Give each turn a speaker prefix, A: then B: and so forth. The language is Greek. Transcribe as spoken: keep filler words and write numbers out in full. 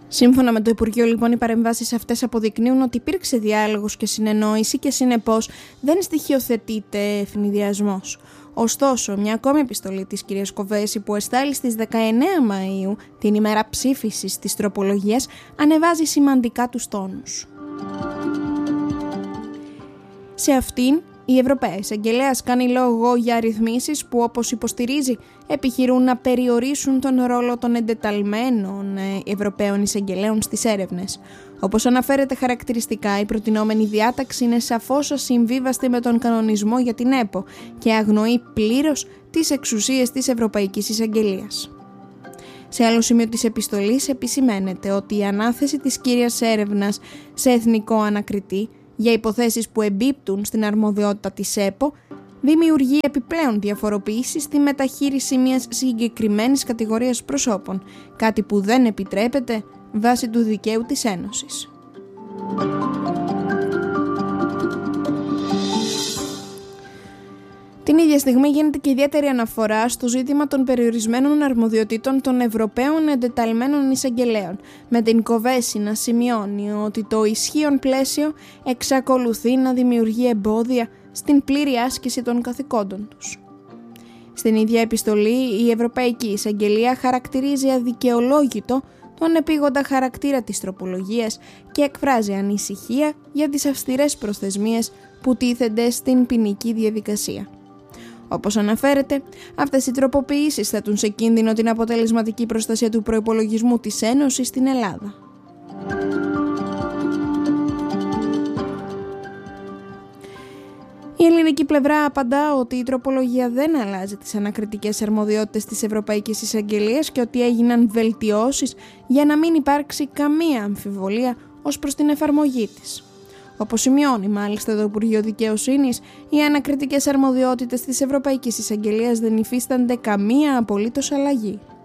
A: Σύμφωνα με το Υπουργείο, λοιπόν, οι παρεμβάσεις αυτές αποδεικνύουν ότι υπήρξε διάλογος και συνεννόηση και συνεπώς δεν στοιχειοθετείται ευνηδιασμός. Ωστόσο, μια ακόμη επιστολή της κυρίας Κοβέση που εστάλει στις δεκαεννέα Μαΐου, την ημέρα ψήφισης της τροπολογίας, ανεβάζει σημαντικά τους τόνους. Σε αυτήν, η Ευρωπαία Εισαγγελέας κάνει λόγο για ρυθμίσεις που, όπως υποστηρίζει, επιχειρούν να περιορίσουν τον ρόλο των εντεταλμένων Ευρωπαίων Εισαγγελέων στις έρευνες. Όπως αναφέρεται χαρακτηριστικά, η προτινόμενη διάταξη είναι σαφώς ασυμβίβαστη με τον κανονισμό για την ΕΠΟ και αγνοεί πλήρως τις εξουσίες της Ευρωπαϊκής Εισαγγελίας. Σε άλλο σημείο της επιστολής επισημαίνεται ότι η ανάθεση της κύριας έρευνας σε εθνικό ανακριτή για υποθέσεις που εμπίπτουν στην αρμοδιότητα της ΕΠΟ δημιουργεί επιπλέον διαφοροποίηση στη μεταχείριση μιας συγκεκριμένης κατηγορίας προσώπων, κάτι που δεν επιτρέπεται βάσει του δικαίου της Ένωσης. Την ίδια στιγμή γίνεται και ιδιαίτερη αναφορά στο ζήτημα των περιορισμένων αρμοδιοτήτων των Ευρωπαίων εντεταλμένων εισαγγελέων, με την Κοβέση να σημειώνει ότι το ισχύον πλαίσιο εξακολουθεί να δημιουργεί εμπόδια στην πλήρη άσκηση των καθηκόντων τους. Στην ίδια επιστολή, η Ευρωπαϊκή Εισαγγελία χαρακτηρίζει αδικαιολόγητο τον επίγοντα χαρακτήρα της τροπολογίας και εκφράζει ανησυχία για τις αυστηρές προθεσμίες που τίθενται στην ποινική διαδικασία. Όπως αναφέρεται, αυτές οι τροποποιήσεις θέτουν σε κίνδυνο την αποτελεσματική προστασία του προϋπολογισμού της Ένωσης στην Ελλάδα. Η ελληνική πλευρά απαντά ότι η τροπολογία δεν αλλάζει τις ανακριτικές αρμοδιότητες της Ευρωπαϊκής Εισαγγελίας και ότι έγιναν βελτιώσεις για να μην υπάρξει καμία αμφιβολία ως προς την εφαρμογή της. Όπως σημειώνει μάλιστα το Υπουργείο Δικαιοσύνης, οι ανακριτικές αρμοδιότητες της Ευρωπαϊκής Εισαγγελίας δεν υφίστανται καμία απολύτως αλλαγή.